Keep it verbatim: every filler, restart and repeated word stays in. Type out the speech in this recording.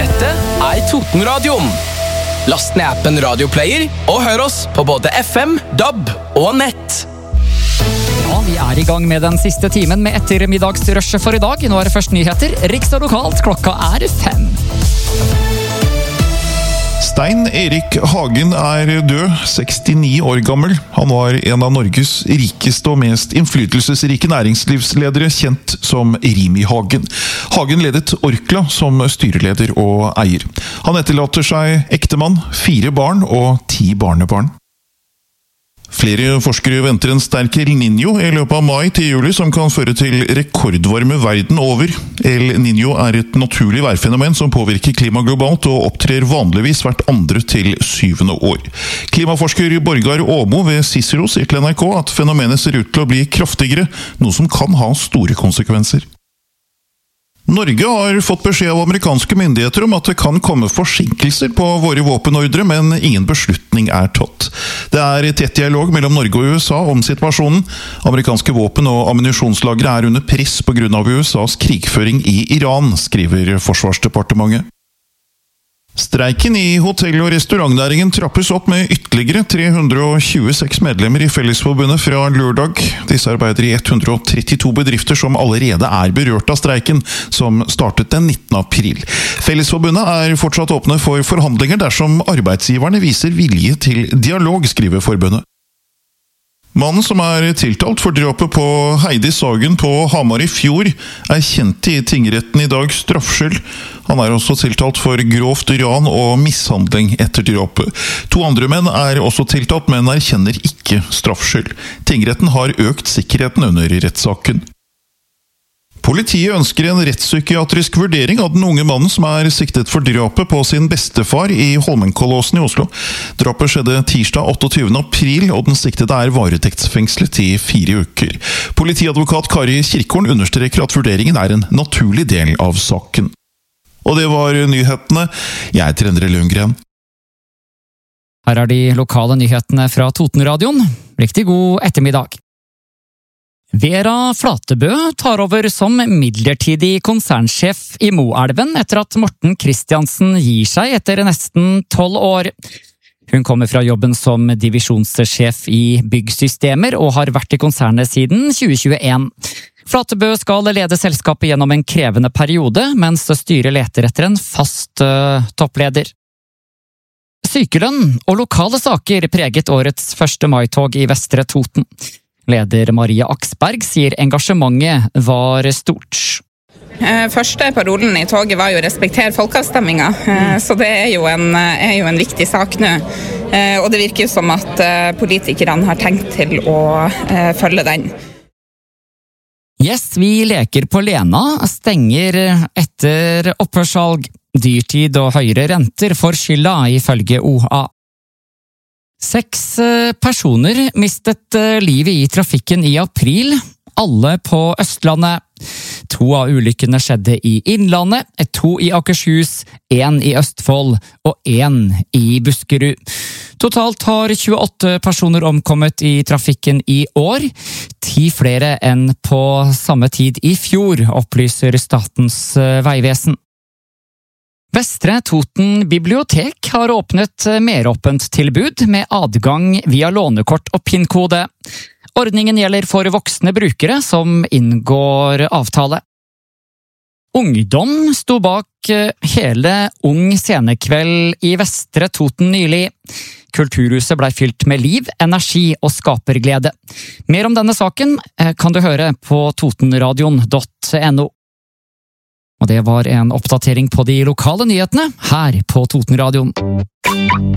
Dette er Totenradioen. Last ned appen Radioplayer og hør oss på både F M, D A B og nett. Ja, vi er i gang med den siste timen med ettermiddagsrushet for i dag. Nå er det først nyheter. Riks og lokalt, klokka er fem. Stein Erik Hagen er død, sekstini år gammel. Han var en av Norges rikeste og mest innflytelsesrike næringslivsledere, kjent som Rimi Hagen. Hagen ledet Orkla som styreleder og eier. Han etterlater seg ektemann, fire barn og ti barnebarn. Flere forskere venter en sterk El Niño i løpet av mai til juli som kan føre til rekordvarme verden over. El Niño er et naturlig værfenomen som påvirker klimaet globalt og opptrer vanligvis hvert andre til syvende år. Klimaforsker Borgar Åmo ved Cicero sier til N R K at fenomenet ser ut til å bli kraftigere, noe som kan ha store konsekvenser. Norge har fått beskjed av amerikanske myndigheter om at det kan komme forsinkelser på våre våpenordre, men ingen beslutning er tatt. Det er tett dialog mellom Norge og U S A om situasjonen. Amerikanske våpen- og ammunisjonslagre er under press på grunn av U S As krigføring i Iran, skriver Forsvarsdepartementet. Streiken i hotell- og restaurantnæringen trappes opp med ytterligere tre hundre og tjueseks medlemmer i Fellesforbundet fra lørdag. Disse arbeider i ett hundre og trettito bedrifter som allerede er berørt av streiken, som startet den nittende april. Fellesforbundet er fortsatt åpne for forhandlinger dersom arbeidsgiverne viser vilje til dialog, skriver forbundet. Mannen som er tiltalt for drapet på Heidi Sagen på Hamar i fjor, er kjent i tingretten i dag straffskyld. Han er også tiltalt for grovt ran og mishandling etter drapet. To andre menn er også tiltalt, men erkjenner ikke straffskyld. Tingretten har økt sikkerheten under rettssaken. Politiet ønsker en rettspsykiatrisk vurdering av den unge mannen som er siktet for drapet på sin bestefar i Holmenkollåsen i Oslo. Drapet skjedde tirsdag otteogtyvende april, og den siktede er varetektsfengslet i fire uker. Politiadvokat Kari Kirkhorn understreker at vurderingen er en naturlig del av saken. Og det var nyhetene. Jeg heter Endre Lundgren. Her er de lokale nyhetene fra Totenradioen. Riktig god ettermiddag. Vera Flatebø tar over som midlertidig konsernsjef i Moelven etter at Morten Kristiansen gir seg etter nesten tolv år. Hun kommer fra jobben som divisjonssjef i byggsystemer og har vært i konsernet siden tjue tjueen. Flatebø skal lede selskapet gjennom en krevende periode, mens styret leter etter en fast uh, toppleder. Sykelønn og lokale saker preget årets første maitog i Vestre Toten. Leder Maria Aksberg sier engasjementet var stort. Første parolen i toget var jo respekter folkeavstemminga, så det er jo, en, er jo en viktig sak nå. Og det virker jo som at politikerne har tenkt til å følge den. Yes, vi leker på Lena, stenger etter opphørssalg. Dyrtid og høyere renter får skylda ifølge O A. Seks personer mistet livet i trafikken i april, alle på Østlandet. To av ulykkene skjedde i Innlandet, to i Akershus, en i Østfold og en i Buskerud. Totalt har tjueåtte personer omkommet i trafikken i år, ti flere enn på samme tid i fjor, opplyser Statens vegvesen. Vestre Toten bibliotek har åpnet meråpent tilbud med adgang via lånekort og PIN-kode. Ordningen gjelder for voksne brukere som inngår avtale. Ungdom sto bak hele Ung scenekveld i Vestre Toten nylig. Kulturhuset ble fylt med liv, energi og skaperglede. Mer om denne saken kan du høre på totenradion punktum no. Og det var en oppdatering på de lokale nyhetene her på Totenradioen.